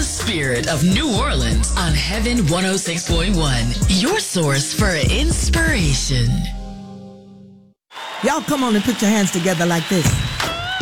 the spirit of New Orleans on Heaven 106.1, your source for inspiration. Y'all come on and put your hands together like this.